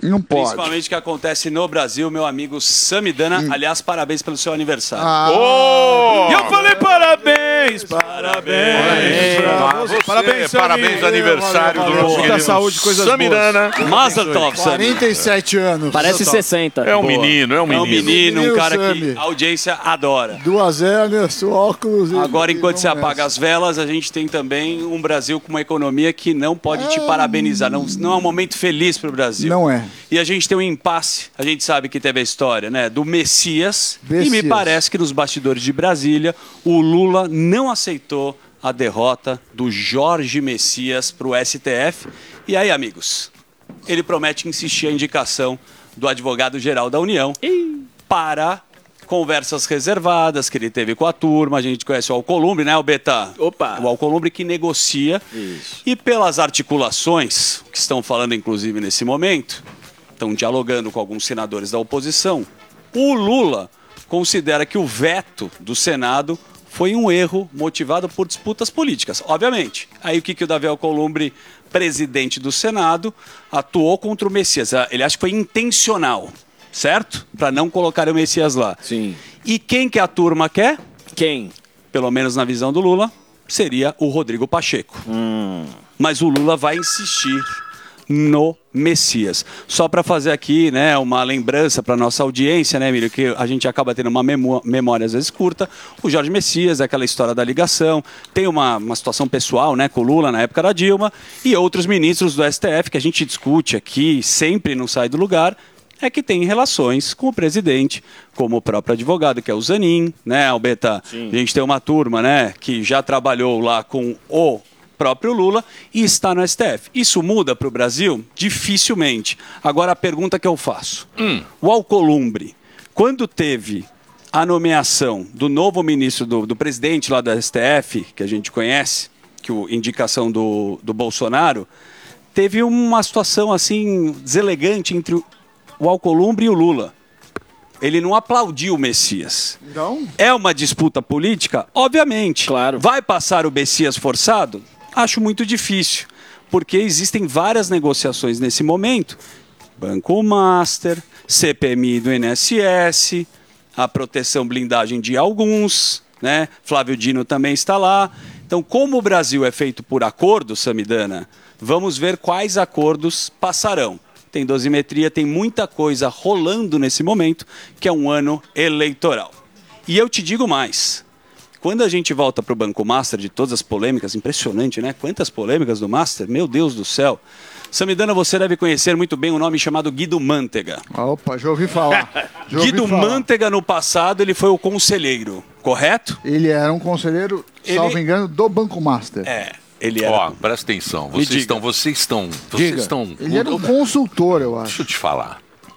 Não pode. Principalmente o que acontece no Brasil, meu amigo Samidana. Aliás, parabéns pelo seu aniversário. E eu falei parabéns! Parabéns, parabéns, aniversário do nosso querido saúde, coisas Samidana. Mazel tov, Sami. 47 anos. Parece 60. É um menino, é um É um menino. menino, um cara que Sami. a audiência adora. 2 anos, óculos. Agora, enquanto você apaga as velas, a gente tem também um Brasil com uma economia que não pode te parabenizar. Não é um momento feliz para o Brasil. Não é. E a gente tem um impasse. A gente sabe que teve a história, né, do Messias. E me Messias. parece que nos bastidores de Brasília, o Lula não aceitou a derrota do Jorge Messias para o STF. E aí, amigos, ele promete insistir a indicação do advogado-geral da União para conversas reservadas que ele teve com a turma. A gente conhece o Alcolumbre, né, Albeta? Opa! O Alcolumbre que negocia. Isso. E pelas articulações que estão falando, inclusive, nesse momento, estão dialogando com alguns senadores da oposição, o Lula considera que o veto do Senado foi um erro motivado por disputas políticas, obviamente. Aí o que o Davi Alcolumbre, presidente do Senado, atuou contra o Messias? Ele acha que foi intencional, certo? Para não colocar o Messias lá. Sim. E quem que a turma quer? Quem? Pelo menos na visão do Lula, seria o Rodrigo Pacheco. Mas o Lula vai insistir no Messias. Só para fazer aqui, né, uma lembrança para nossa audiência, né, Emílio, que a gente acaba tendo uma memória às vezes curta. O Jorge Messias, aquela história da ligação, tem uma situação pessoal, né, com o Lula na época da Dilma, e outros ministros do STF que a gente discute aqui, sempre não sai do lugar, é que tem relações com o presidente, como o próprio advogado, que é o Zanin, né, Albeta? Sim. A gente tem uma turma, né, que já trabalhou lá com o próprio Lula e está no STF. Isso muda para o Brasil? Dificilmente. Agora a pergunta que eu faço. O Alcolumbre, quando teve a nomeação do novo ministro, do presidente lá do STF, que a gente conhece, que indicação do Bolsonaro, teve uma situação assim deselegante entre o Alcolumbre e o Lula. Ele não aplaudiu o Messias. Não? É uma disputa política? Obviamente. Claro. Vai passar o Messias forçado? Acho muito difícil, porque existem várias negociações nesse momento. Banco Master, CPMI do INSS, a proteção blindagem de alguns, né? Flávio Dino também está lá. Então, como o Brasil é feito por acordo, Samidana, vamos ver quais acordos passarão. Tem dosimetria, tem muita coisa rolando nesse momento, que é um ano eleitoral. E eu te digo mais. Quando a gente volta para o Banco Master, de todas as polêmicas, impressionante, né? Quantas polêmicas do Master, meu Deus do céu. Samidana, você deve conhecer muito bem um nome chamado Guido Mantega. Opa, já ouvi falar. Guido Mantega, no passado, ele foi o conselheiro, correto? Ele era um conselheiro, salvo engano, do Banco Master. Ele era... Ó, presta atenção. Vocês estão... Ele era um consultor, eu acho. Deixa eu te falar.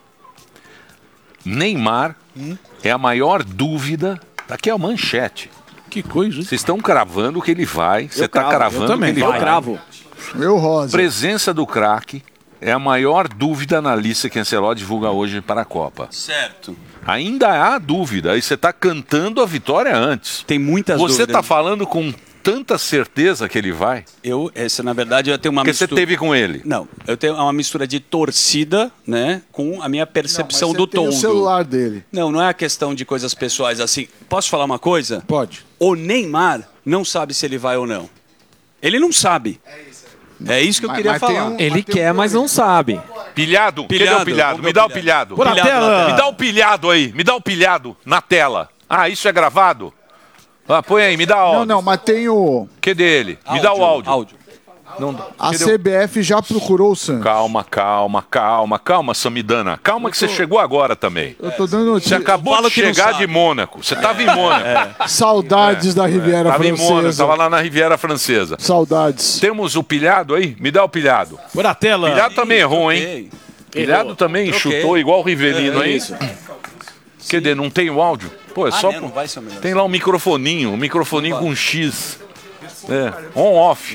Neymar é a maior dúvida. Aqui é a manchete. Que coisa, hein? Vocês estão cravando que ele vai. Você está cravando que ele vai. Eu cravo. Eu rosa. Presença do craque é a maior dúvida na lista que a Ancelotti divulga hoje para a Copa. Certo. Ainda há dúvida. Aí você está cantando a vitória antes. Tem muitas Você dúvidas. está falando com tanta certeza que ele vai? Na verdade, eu tenho uma mistura... Porque você teve com ele? Não, eu tenho uma mistura de torcida, né, com a minha percepção do Tem o todo. celular dele. Não é a questão de coisas pessoais assim. Posso falar uma coisa? Pode. O Neymar não sabe se ele vai ou não. Ele não sabe. É isso que eu queria falar. Ele quer, mas não sabe. Pilhado? Cadê o pilhado? Me dá o pilhado. Por a tela. Me dá o pilhado aí. Me dá o pilhado na tela. Ah, isso é gravado? Ah, põe aí, me dá áudio. Não, mas tem o... Que dele? Me dá o áudio. Não, A CBF já procurou o Santos. Calma, Samidana. Calma que você chegou agora também. Eu tô dando Você notícia. acabou de chegar de Mônaco. Você estava em Mônaco. Saudades da Riviera Tava em Mônaco, Francesa. tava lá na Riviera Francesa. Saudades. Temos o pilhado aí? Me dá o pilhado. Por a tela. Pilhado também errou, hein? Pilhado também chutou igual o Rivelino, hein? Quer dizer, não tem o áudio? Pô, é só... não vai ser o melhor. Tem lá um microfoninho com X. On-off.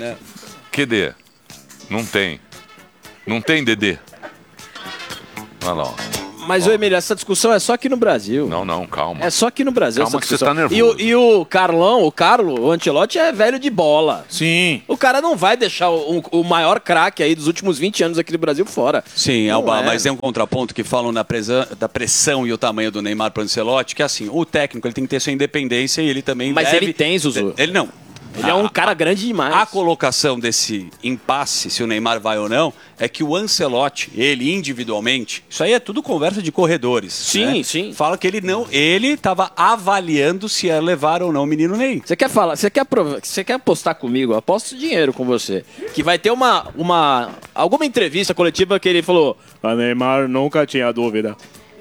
Cadê? Não tem. Não tem, Dedê? Olha lá, ó. Mas, ô Emílio, essa discussão é só aqui no Brasil. Não, calma. É só aqui no Brasil Calma essa que você discussão. tá nervoso. E o Carlo, o Ancelotti é velho de bola. Sim. O cara não vai deixar o maior craque aí dos últimos 20 anos aqui do Brasil fora. Sim, Não Alba, é. mas tem um contraponto que falam da pressão e o tamanho do Neymar para o Ancelotti, que assim, o técnico ele tem que ter sua independência e ele também Mas deve... ele tem, Zuzu. Ele não. Ele é um cara grande demais. A colocação desse impasse, se o Neymar vai ou não, é que o Ancelotti, ele individualmente, isso aí é tudo conversa de corredores. Sim, né? sim. Fala que ele estava avaliando se ia levar ou não o menino Ney. Você quer falar, você quer apostar comigo? Eu aposto dinheiro com você. Que vai ter alguma entrevista coletiva que ele falou: "A Neymar nunca tinha dúvida."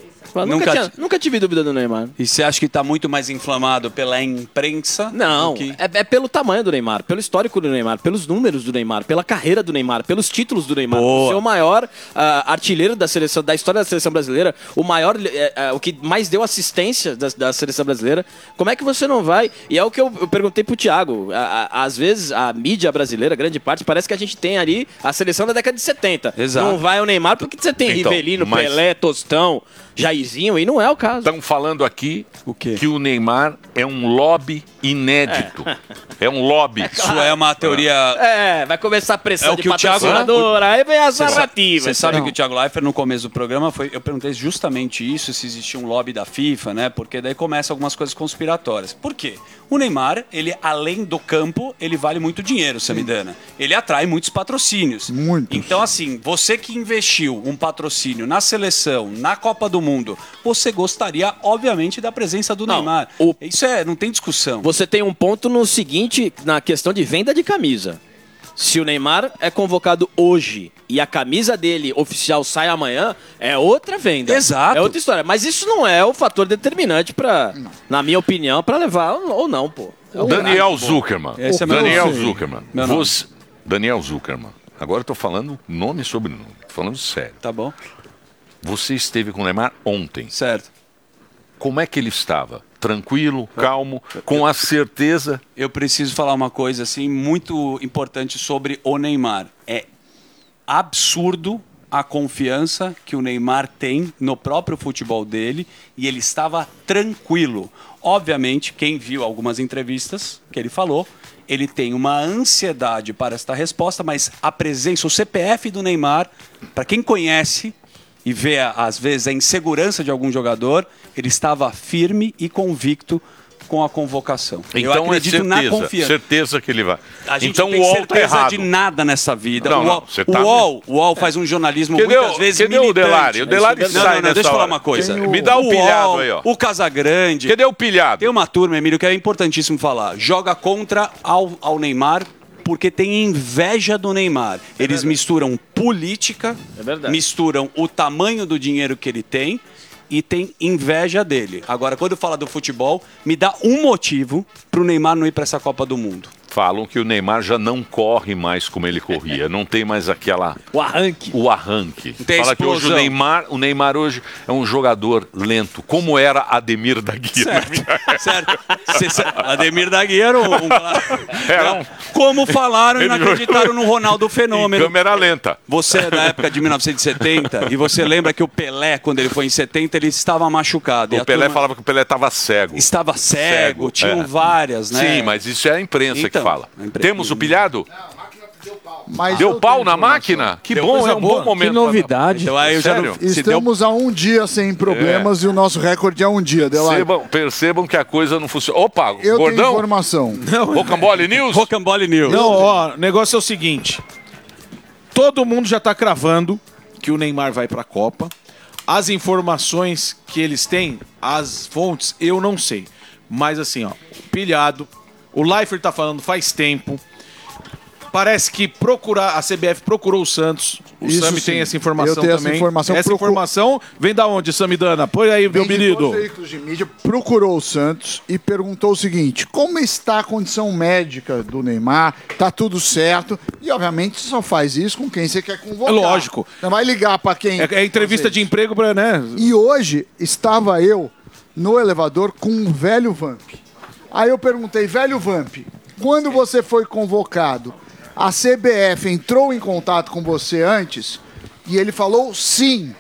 Nunca tive dúvida do Neymar. E você acha que está muito mais inflamado pela imprensa? Não, do que... é pelo tamanho do Neymar, pelo histórico do Neymar, pelos números do Neymar, pela carreira do Neymar, pelos títulos do Neymar. Boa. Ser o maior artilheiro da seleção, da história da seleção brasileira, o que mais deu assistência da seleção brasileira. Como é que você não vai? E é o que eu perguntei pro Thiago. Às vezes a mídia brasileira, grande parte, parece que a gente tem ali a seleção da década de 70. Exato. Não vai o Neymar porque você tem Então, Rivelino, mas- Pelé, Tostão, Jairzinho, e não é o caso. Estão falando aqui O quê? que o Neymar é um lobby inédito. É um lobby. Isso é uma teoria... Vai começar a pressão É o de que o Thiago- patrocinador, aí vem as narrativas. Você sabe Não. que o Thiago Leifert, no começo do programa, eu perguntei justamente isso, se existia um lobby da FIFA, né? Porque daí começam algumas coisas conspiratórias. Por quê? O Neymar, ele, além do campo, ele vale muito dinheiro, Samidana. Ele atrai muitos patrocínios. Muitos. Então, assim, você que investiu um patrocínio na seleção, na Copa do Mundo, você gostaria, obviamente, da presença do Não, Neymar. Isso não tem discussão. Você tem um ponto no seguinte, na questão de venda de camisa. Se o Neymar é convocado hoje e a camisa dele oficial sai amanhã, é outra venda. Exato. É outra história. Mas isso não é o fator determinante para, na minha opinião, para levar ou não, pô. Daniel Zuckerman. Esse é meu Daniel nome. Zuckerman. Meu nome. Daniel Zuckerman. Agora eu tô falando nome e sobrenome. Tô falando sério. Tá bom? Você esteve com o Neymar ontem. Certo. Como é que ele estava? Tranquilo, calmo, com a certeza. Eu preciso falar uma coisa assim muito importante sobre o Neymar. É absurdo a confiança que o Neymar tem no próprio futebol dele e ele estava tranquilo. Obviamente, quem viu algumas entrevistas que ele falou, ele tem uma ansiedade para esta resposta, mas a presença, o CPF do Neymar, para quem conhece e vê às vezes a insegurança de algum jogador, ele estava firme e convicto com a convocação. Eu Então acredito é certeza, na confiança. certeza que ele vai. A gente Então não tem o UOL tá certeza errado. de nada nessa vida. Não, o não, UOL, você tá- o UOL faz um jornalismo Cadê muitas vezes cadê o militante. Delari? O Delari Não, sai não, não, nessa deixa eu falar hora. uma coisa. Me dá o pilhado aí, ó. O Casagrande. Cadê o pilhado? Tem uma turma, Emílio, que é importantíssimo falar. Joga contra ao Neymar porque tem inveja do Neymar. Eles misturam política, misturam o tamanho do dinheiro que ele tem e tem inveja dele. Agora, quando fala do futebol, me dá um motivo pro Neymar não ir para essa Copa do Mundo. Falam que o Neymar já não corre mais como ele corria. Não tem mais aquela... O arranque. O arranque. Tem Fala que hoje explosão. o Neymar hoje é um jogador lento, como era Ademir da Guia. Certo. Ademir da Guia era Era um- Como falaram e não Ele acreditaram no Ronaldo Em Fenômeno. câmera lenta. Você é da época de 1970 e você lembra que o Pelé, quando ele foi em 70, ele estava machucado. E O a Pelé turma falava que o Pelé estava cego. estava cego, tinham é. várias, né? Sim, mas isso é a imprensa Então, que fala. a imprensa- Temos o pilhado? Mas Deu eu pau tenho na informação. máquina? Que Deu bom, coisa é um boa. bom momento. Que novidade. Então aí eu já Sério? não, se deu Estamos há um dia sem problemas e o nosso recorde é um dia, Delari. Percebam que a coisa não funciona. Opa, Eu tenho gordão? informação. Rocambole News? Rocambole News. Não, ó, o negócio é o seguinte. Todo mundo já tá cravando que o Neymar vai pra Copa. As informações que eles têm, as fontes, eu não sei. Mas assim, ó, pilhado. O Leifert tá falando faz tempo. Parece que a CBF procurou o Santos. O Isso Sami sim. tem essa informação Eu tenho essa também. informação. Essa informação vem da onde, Samidana? Põe aí, meu Vem de menino. todos os veículos de mídia, procurou o Santos e perguntou o seguinte: como está a condição médica do Neymar? Tá tudo certo? E obviamente você só faz isso com quem você quer convocar. É lógico. Não vai ligar para quem. É entrevista de emprego pra, né? E hoje estava eu no elevador com um velho Vamp. Aí eu perguntei, velho Vamp, quando você foi convocado, a CBF entrou em contato com você antes? E ele falou sim.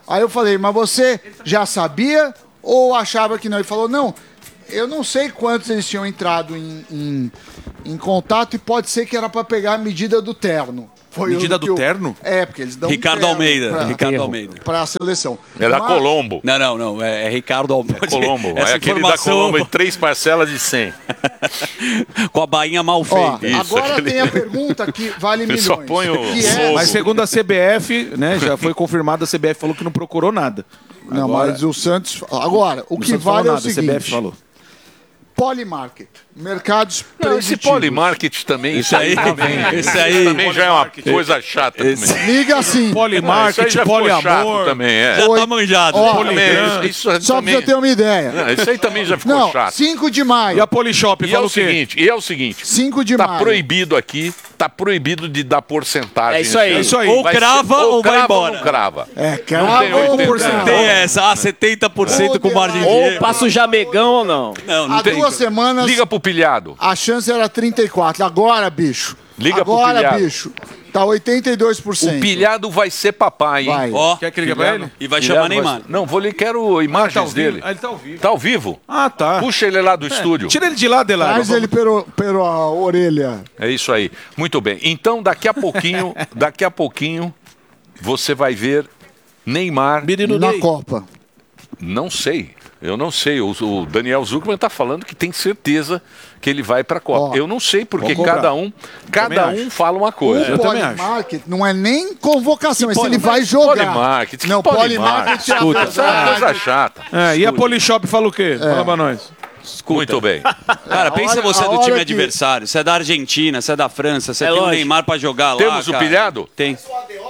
Aí eu falei, mas você já sabia ou achava que não? Ele falou, não, eu não sei quantos eles tinham entrado em contato e pode ser que era para pegar a medida do terno. Foi medida do terno? É, porque eles dão Ricardo Almeida. Ricardo Almeida. Para a seleção. É da Colombo. Não. É Ricardo Almeida. É Colombo. Essa É aquele da Colombo em 3 parcelas de 100. Com a bainha mal Ó, feita. agora tem a pergunta que vale Ele milhões. só põe o que é... Mas segundo a CBF, né, já foi confirmado, a CBF falou que não procurou nada. Não, Agora, mas o Santos... Agora, o que Santos falou vale é o nada, a seguinte... CBF falou. Polymarket. Mercados Não, esse preditivos. Polymarket também. Isso aí, Isso esse aí. também já é uma coisa chata. Esse- também. Liga assim. Isso aí Polimarket, já ficou chato poliamor. também, é. Já Oi. tá manjado. Ó, Também, isso Só também... pra você ter uma ideia. Não, isso aí também já ficou Não, chato. 5 de maio. E a Polishop E é falou o o quê? seguinte, 5 de tá maio. proibido aqui, tá proibido de dar porcentagem. É isso aí. nesse É isso aí. ano. Ou Vai crava ser- ou vai crava embora. Ou não crava. É, Não tem crava 80. ou não. Tem essa, 70% com margem de Ou erro. passa o jamegão ou não. Não Há tem. 2 semanas, Liga pro pilhado. a chance era 34. Agora, bicho. Liga pro Agora, pilhado. bicho. Tá 82%. O pilhado vai ser papai, hein? Vai. Ó, Quer que liga pra ele? e vai Pilhado chamar Neymar. Não, quero imagens dele. Ah, ele tá ao vivo. Tá ao vivo? Ah, tá. Puxa ele lá do estúdio. Tira ele de lá, Delari. Traz ele pelo a orelha. É isso aí. Muito bem. Então, daqui a pouquinho, você vai ver Neymar. Menino Na Ney. Copa. Não sei. Eu não sei. O Daniel Zuckerman está falando que tem certeza que ele vai para a Copa. Ó, Eu não sei, porque vamos comprar. cada um fala uma coisa. O também acho. Polymarket não é nem convocação, é se ele vai Polymarket, jogar. Polymarket, Não, Polymarket é a Escuta, essa é uma verdade. coisa chata. É, e a Polishop fala o quê? Fala pra nós. Muito bem. Cara, pensa hora- você a do hora time que- adversário. Você é da Argentina, você é da França, você tem o lógico. Neymar pra jogar lá. Temos o cara. pilhado? Tem.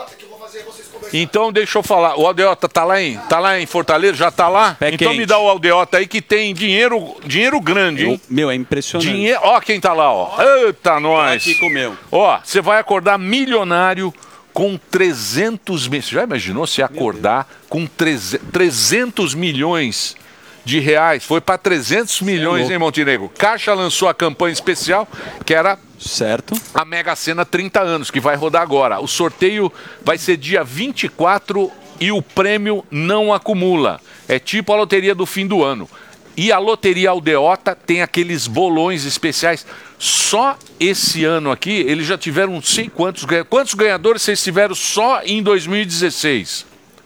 Então, deixa eu falar. O Aldeota tá lá em Fortaleza? Já tá lá? Pé então quente. me dá o Aldeota aí que tem dinheiro grande, hein? Meu, é impressionante. Dinheiro. Ó quem tá lá, ó. Eita, nós. Aqui com o meu. Ó, você vai acordar milionário com 300 milhões. Você já imaginou se acordar com 300 milhões de reais? Foi para 300 milhões, louco. hein, Montenegro? Caixa lançou a campanha especial, que era Certo. a Mega Sena 30 anos, que vai rodar agora. O sorteio vai ser dia 24 e o prêmio não acumula. É tipo a loteria do fim do ano. E a loteria Aldeota tem aqueles bolões especiais. Só esse ano aqui, eles já tiveram não sei quantos ganhadores. Quantos ganhadores vocês tiveram só em 2016?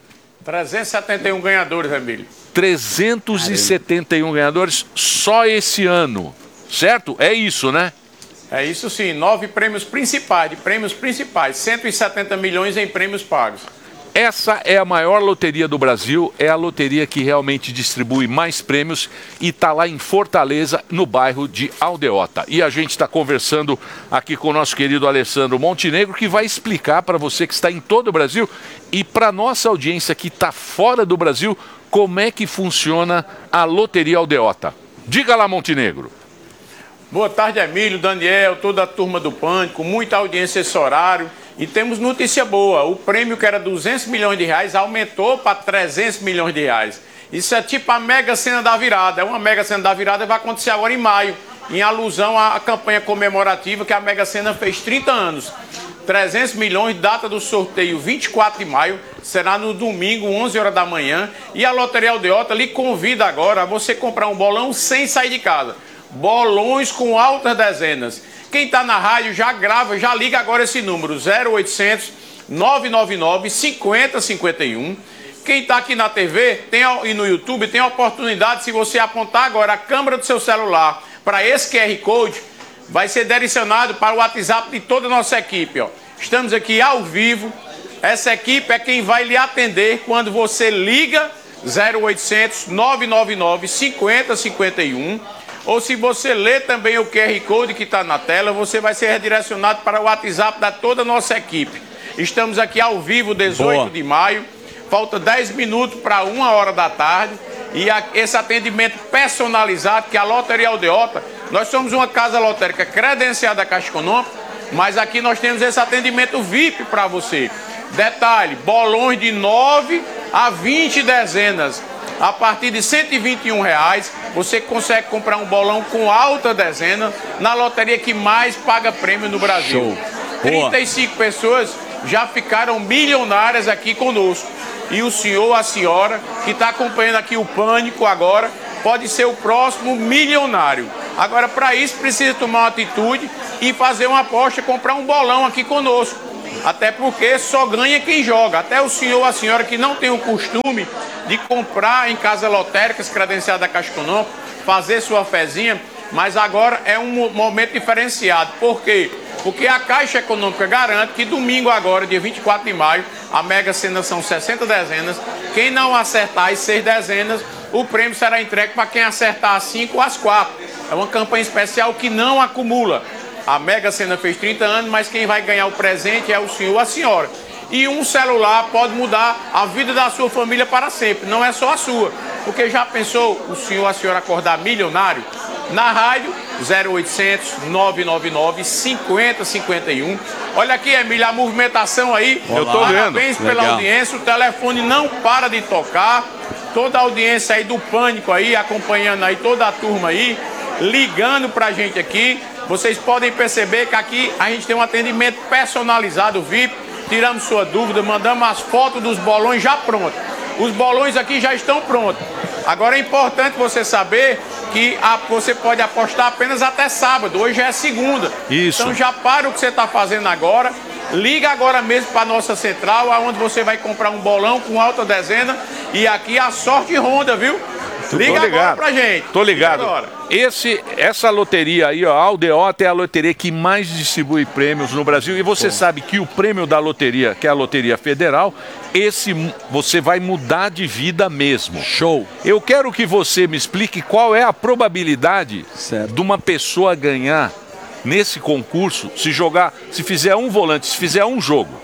371 ganhadores, Emílio. 371 ganhadores só esse ano. Certo? É isso, né? É isso sim, 9 prêmios principais, 170 milhões em prêmios pagos. Essa é a maior loteria do Brasil, é a loteria que realmente distribui mais prêmios e está lá em Fortaleza, no bairro de Aldeota. E a gente está conversando aqui com o nosso querido Alessandro Montenegro, que vai explicar para você que está em todo o Brasil e para nossa audiência que está fora do Brasil, como é que funciona a loteria Aldeota. Diga lá, Montenegro. Boa tarde, Emílio, Daniel, toda a turma do Pânico, muita audiência esse horário. E temos notícia boa, o prêmio que era 200 milhões de reais aumentou para 300 milhões de reais. Isso é tipo a Mega Sena da Virada, é uma Mega Sena da Virada que vai acontecer agora em maio, em alusão à campanha comemorativa que a Mega Sena fez 30 anos. 300 milhões, data do sorteio 24 de maio, será no domingo, 11 horas da manhã. E a Loteria Aldeota lhe convida agora a você comprar um bolão sem sair de casa. Bolões com altas dezenas. Quem está na rádio já grava, já liga agora esse número, 0800 999 5051. Quem está aqui na TV e no YouTube tem a oportunidade, se você apontar agora a câmera do seu celular para esse QR Code, vai ser direcionado para o WhatsApp de toda a nossa equipe. Ó. Estamos aqui ao vivo. Essa equipe é quem vai lhe atender quando você liga 0800 999 5051. Ou se você lê também o QR Code que está na tela, você vai ser redirecionado para o WhatsApp da toda a nossa equipe. Estamos aqui ao vivo, 18 de maio. Falta 10 minutos para 1 hora da tarde. E esse atendimento personalizado que a Loteria Aldeota, nós somos uma casa lotérica credenciada da Caixa Econômica, mas aqui nós temos esse atendimento VIP para você. Detalhe, bolões de 9 a 20 dezenas. A partir de R$ 121, você consegue comprar um bolão com alta dezena na loteria que mais paga prêmio no Brasil. Show. Boa. 35 pessoas já ficaram milionárias aqui conosco. E o senhor ou a senhora que está acompanhando aqui o Pânico agora pode ser o próximo milionário. Agora, para isso, precisa tomar uma atitude e fazer uma aposta, comprar um bolão aqui conosco. Até porque só ganha quem joga. Até o senhor ou a senhora que não tem o costume de comprar em casas lotéricas credenciadas da Caixa Econômica, fazer sua fezinha, mas agora é um momento diferenciado. Por quê? Porque a Caixa Econômica garante que domingo agora, dia 24 de maio, a Mega Sena são 60 dezenas. Quem não acertar as 6 dezenas, o prêmio será entregue para quem acertar as 5 ou as 4. É uma campanha especial que não acumula. A Mega Sena fez 30 anos, mas quem vai ganhar o presente é o senhor ou a senhora. E um celular pode mudar a vida da sua família para sempre, não é só a sua. Porque já pensou o senhor ou a senhora acordar milionário? Na rádio, 0800 999 5051. Olha aqui, Emílio, a movimentação aí. Eu tô vendo. Parabéns pela audiência, o telefone não para de tocar. Toda a audiência aí do Pânico aí, acompanhando aí toda a turma aí, ligando pra gente aqui. Vocês podem perceber que aqui a gente tem um atendimento personalizado, VIP. Tiramos sua dúvida, mandamos as fotos dos bolões já prontos. Os bolões aqui já estão prontos. Agora é importante você saber que você pode apostar apenas até sábado. Hoje é segunda. Isso. Então já para o que você está fazendo agora. Liga agora mesmo para a nossa central, onde você vai comprar um bolão com alta dezena. E aqui a sorte ronda, viu? Liga agora pra gente. Tô ligado. Essa loteria aí, ó, a Aldeota é a loteria que mais distribui prêmios no Brasil. E você sabe que o prêmio da loteria, que é a Loteria Federal, você vai mudar de vida mesmo. Show. Eu quero que você me explique qual é a probabilidade de uma pessoa ganhar nesse concurso, se fizer um volante, se fizer um jogo.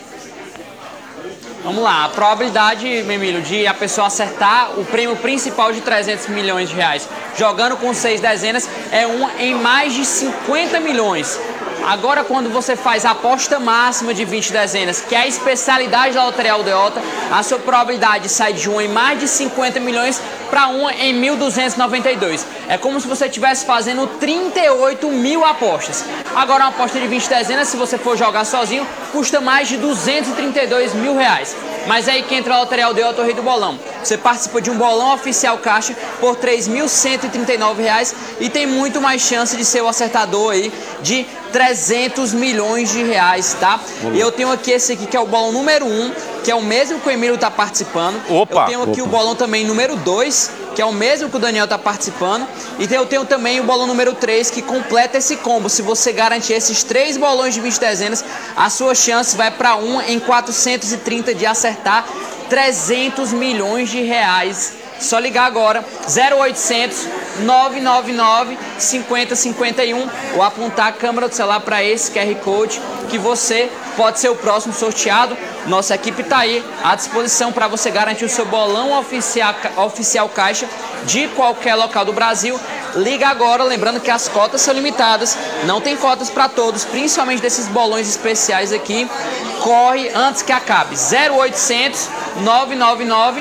Vamos lá, a probabilidade, Emílio, de a pessoa acertar o prêmio principal de 300 milhões de reais jogando com 6 dezenas é uma em mais de 50 milhões. Agora, quando você faz a aposta máxima de 20 dezenas, que é a especialidade da Loteria Aldeota, a sua probabilidade sai de uma em mais de 50 milhões para uma em 1.292. É como se você estivesse fazendo 38 mil apostas. Agora, uma aposta de 20 dezenas, se você for jogar sozinho, custa mais de 232 mil reais. Mas é aí que entra a Loteria Aldeota, o Rei do Bolão. Você participa de um bolão oficial caixa por R$ 3.139 e tem muito mais chance de ser o acertador aí de 300 milhões de reais, tá? E eu tenho aqui esse aqui que é o bolão número 1, que é o mesmo que o Emílio tá participando. Eu tenho aqui o bolão também número 2, que é o mesmo que o Daniel tá participando. E eu tenho também o bolão número 3, que completa esse combo. Se você garantir esses 3 bolões de 20 dezenas, a sua chance vai para 1 em 430 de acertar 300 milhões de reais. Só ligar agora, 0800 999 5051 ou apontar a câmera do celular para esse QR Code que você pode ser o próximo sorteado. Nossa equipe está aí à disposição para você garantir o seu bolão oficial caixa de qualquer local do Brasil. Liga agora, lembrando que as cotas são limitadas, não tem cotas para todos, principalmente desses bolões especiais aqui. Corre antes que acabe, 0800 999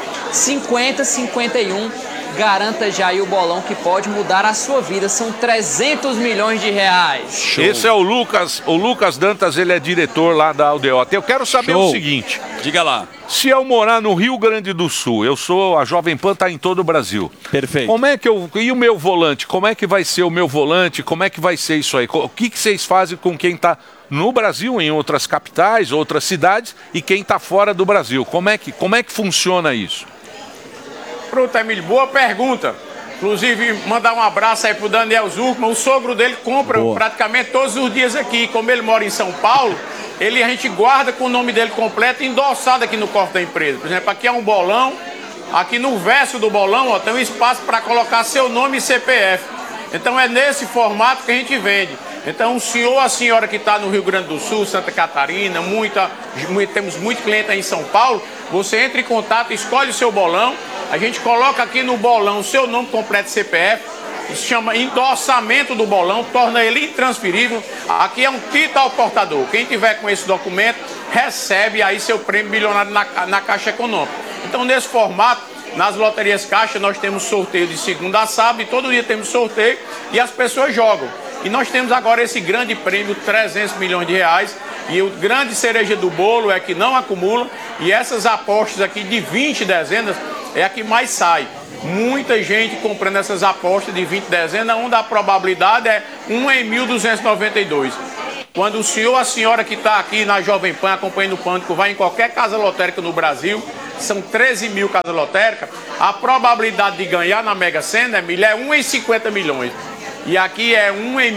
5051. Garanta já aí o bolão que pode mudar a sua vida. São 300 milhões de reais. Show. Esse é o Lucas. O Lucas Dantas, ele é diretor lá da Aldeota. Eu quero saber o seguinte. Diga lá. Se eu morar no Rio Grande do Sul, a Jovem Pan está em todo o Brasil. Perfeito. Como é que e o meu volante? Como é que vai ser o meu volante? Como é que vai ser isso aí? O que vocês fazem com quem está no Brasil, em outras capitais, outras cidades, e quem está fora do Brasil? Como é que funciona isso? Pronto, Emílio, boa pergunta. Inclusive, mandar um abraço aí pro Daniel Zurkman. O sogro dele compra praticamente todos os dias aqui. Como ele mora em São Paulo, a gente guarda com o nome dele completo endossado aqui no cofre da empresa. Por exemplo, aqui é um bolão. Aqui no verso do bolão, ó, tem um espaço para colocar seu nome e CPF. Então é nesse formato que a gente vende. Então o senhor ou a senhora que está no Rio Grande do Sul, Santa Catarina, temos muito cliente aí em São Paulo, você entra em contato, escolhe o seu bolão, a gente coloca aqui no bolão o seu nome completo e CPF, isso chama endossamento do bolão, torna ele intransferível. Aqui é um título ao portador. Quem tiver com esse documento recebe aí seu prêmio milionário na Caixa Econômica. Então nesse formato, nas loterias Caixa, nós temos sorteio de segunda a sábado e todo dia temos sorteio e as pessoas jogam. E nós temos agora esse grande prêmio, 300 milhões de reais, E o grande cereja do bolo é que não acumula. E essas apostas aqui de 20 dezenas é a que mais sai. Muita gente comprando essas apostas de 20 dezenas, onde a probabilidade é 1 em 1.292. Quando o senhor, a senhora que está aqui na Jovem Pan, acompanhando o Pânico, vai em qualquer casa lotérica no Brasil, são 13 mil casas lotéricas, a probabilidade de ganhar na Mega Sena, Emílio, é 1 em 50 milhões. E aqui é 1 em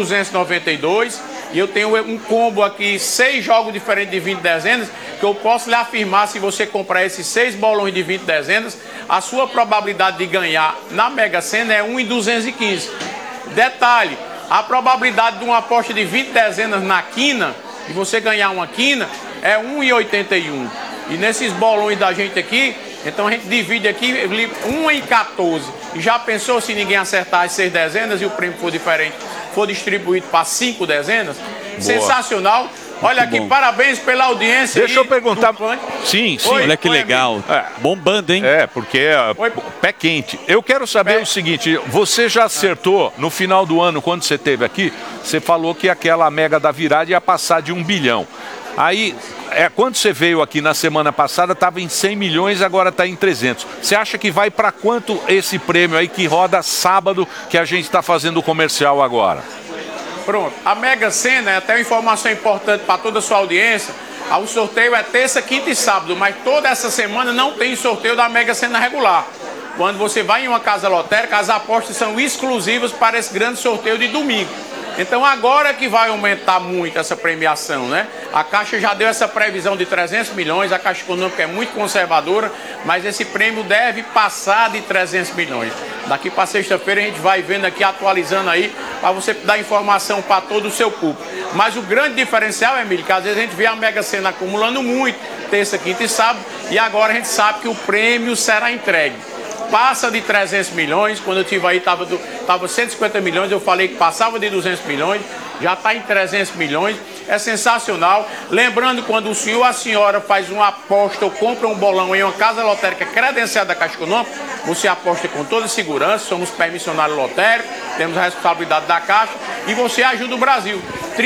1.292. E eu tenho um combo aqui, 6 jogos diferentes de 20 dezenas, que eu posso lhe afirmar, se você comprar esses 6 bolões de 20 dezenas, a sua probabilidade de ganhar na Mega Sena é 1 em 215. Detalhe, a probabilidade de uma aposta de 20 dezenas na quina, de você ganhar uma quina, é 1 em 81. E nesses bolões da gente aqui, então a gente divide aqui 1 em 14. E já pensou se ninguém acertar as 6 dezenas e o prêmio for diferente, for distribuído para 5 dezenas? Boa. Sensacional. Olha aqui, parabéns pela audiência. Deixa eu perguntar. Sim. Oi, olha que legal. Bombando, hein? Porque é pé quente. Eu quero saber o seguinte, você já acertou no final do ano, quando você esteve aqui, você falou que aquela mega da virada ia passar de 1 bilhão. Aí, quando você veio aqui na semana passada, estava em 100 milhões, agora está em 300. Você acha que vai para quanto esse prêmio aí que roda sábado, que a gente está fazendo o comercial agora? Pronto. A Mega Sena é até uma informação importante para toda a sua audiência. O sorteio é terça, quinta e sábado, mas toda essa semana não tem sorteio da Mega Sena regular. Quando você vai em uma casa lotérica, as apostas são exclusivas para esse grande sorteio de domingo. Então agora que vai aumentar muito essa premiação, né? A Caixa já deu essa previsão de 300 milhões, a Caixa Econômica é muito conservadora, mas esse prêmio deve passar de 300 milhões. Daqui para sexta-feira a gente vai vendo aqui, atualizando aí, para você dar informação para todo o seu público. Mas o grande diferencial, Emílio, que às vezes a gente vê a Mega Sena acumulando muito, terça, quinta e sábado, e agora a gente sabe que o prêmio será entregue. Passa de 300 milhões, quando eu estive aí estava 150 milhões, eu falei que passava de 200 milhões, já está em 300 milhões, é sensacional. Lembrando, quando o senhor ou a senhora faz uma aposta ou compra um bolão em uma casa lotérica credenciada da Caixa Econômica, você aposta com toda segurança, somos permissionários lotéricos, temos a responsabilidade da Caixa e você ajuda o Brasil.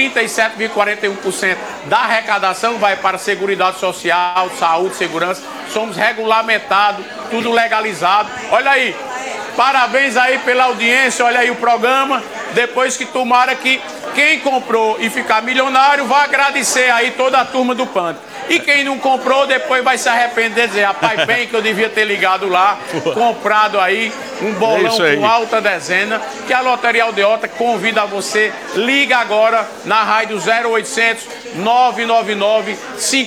37,41% da arrecadação vai para a Seguridade Social, Saúde, Segurança, somos regulamentados, tudo legalizado. Olha aí, parabéns aí pela audiência, olha aí o programa, depois que tomara que quem comprou e ficar milionário vai agradecer aí toda a turma do Pânico. E quem não comprou depois vai se arrepender, dizer, rapaz, bem que eu devia ter ligado lá, comprado aí um bolão com alta dezena, que a Loteria Aldeota convida você, liga agora na rádio 0800 999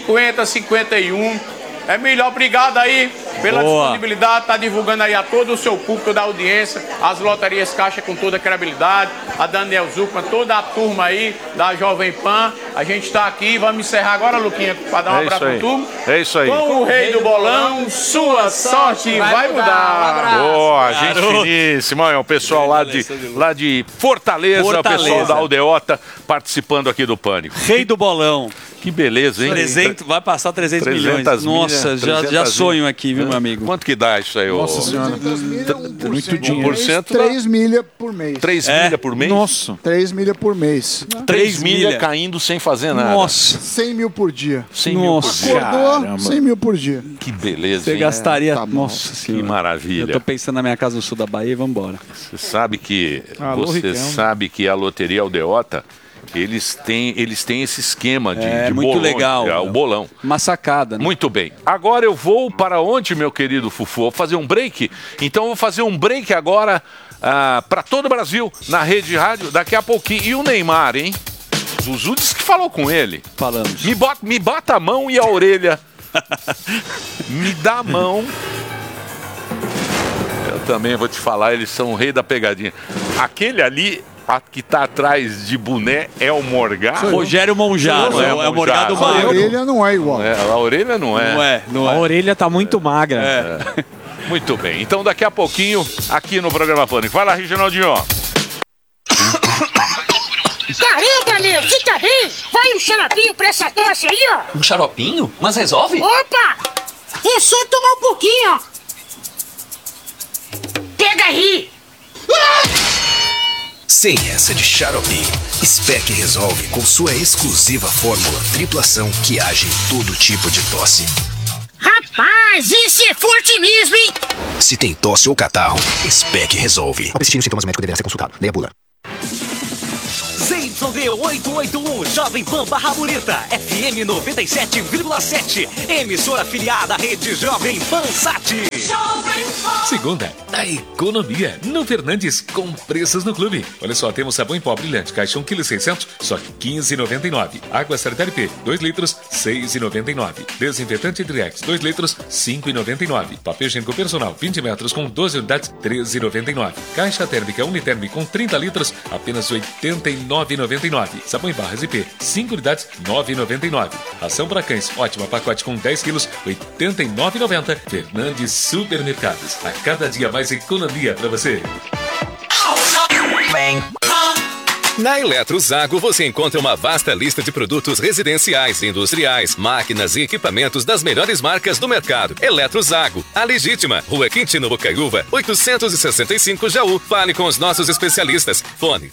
5051. Emílio, obrigado aí pela disponibilidade, está divulgando aí a todo o seu público da audiência, as loterias Caixa com toda a credibilidade, a Daniel Zucman, toda a turma aí da Jovem Pan. A gente está aqui, vamos encerrar agora, Luquinha, para dar um abraço para tu. É isso aí. Com o rei do bolão, sua sorte vai mudar. Boa, gente finíssima. É o pessoal lá de Fortaleza, o pessoal da Aldeota participando aqui do Pânico. Rei do bolão. Que beleza, hein? 300, vai passar 300 milhões. Nossa, já sonho aqui, viu, meu amigo? Quanto que dá isso aí? Nossa senhora. Muito dinheiro. 3 milha por mês. 3 milha por mês? Nossa. 3 milha por mês. 3 milha caindo sem fazer nada. Nossa. 100 mil por dia. 100 mil por dia. Acordou, 100 mil por dia. Que beleza, Você hein? gastaria... Tá Nossa senhora. Que maravilha. Eu tô pensando na minha casa no sul da Bahia e vambora. Você sabe que a Loteria Aldeota, eles têm esse esquema de muito bolão, legal. O bolão. Uma sacada, né? Muito bem. Agora eu vou para onde, meu querido Fufu? Vou fazer um break? Então eu vou fazer um break agora para todo o Brasil, na Rede Rádio, daqui a pouquinho. E o Neymar, hein? Zuzu disse que falou com ele. Falamos. Me bota a mão e a orelha. Me dá a mão. Eu também vou te falar, eles são o rei da pegadinha. Aquele ali... que tá atrás de boné é o Morgado. Rogério Monjaro, é o Morgado magro. A orelha não é igual. A orelha não é. Não é. A orelha tá muito magra. Muito bem. Então daqui a pouquinho, aqui no programa Pânico. Vai lá, Reginaldinho. Caramba, meu, você tá bem? Vai um xaropinho pra essa tosse aí, ó. Um xaropinho? Mas resolve? Opa! É só tomar um pouquinho, ó. Pega aí. Sem essa de xarope. Spec resolve com sua exclusiva fórmula triplação que age em todo tipo de tosse. Rapaz, isso é forte mesmo, hein? Se tem tosse ou catarro, Spec resolve. Ao persistir os sintomas, o médico deverá ser consultado. Leia a bula. ZYD 881, Jovem Pan Barra Bonita, FM 97,7, emissora afiliada à rede Jovem Pan Sat. Segunda, a economia no Fernandes com preços no clube. Olha só, temos sabão em pó brilhante, caixa 1,6 kg, só R$15,99. Água Sanitária P, 2 litros, R$6,99. Desinfetante Driex, 2 litros, R$5,99. Papel higiênico personal, 20 metros com 12 unidades, R$13,99. Caixa térmica Uniterm com 30 litros, apenas R$89,99. Sabão em barras IP, 5 unidades, R$9,99. Ação para cães, ótima pacote com 10 quilos, R$89,90. Fernandes Supermercados. A cada dia mais economia para você. Na Eletrozago você encontra uma vasta lista de produtos residenciais, industriais, máquinas e equipamentos das melhores marcas do mercado. Eletrozago, a legítima, Rua Quintino Bocaiúva, 865 Jaú. Fale com os nossos especialistas. Fone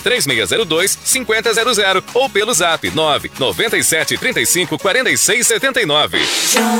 3602-5000 ou pelo zap 997354679.